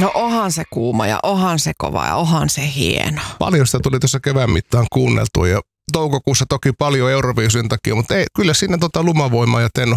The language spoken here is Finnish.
No onhan se kuuma ja onhan se kova ja onhan se hieno. Paljon sitä tuli tuossa kevään mittaan kuunneltua ja toukokuussa toki paljon Euroviisujen takia, mutta ei, kyllä siinä Lumavoimaa ja Tenho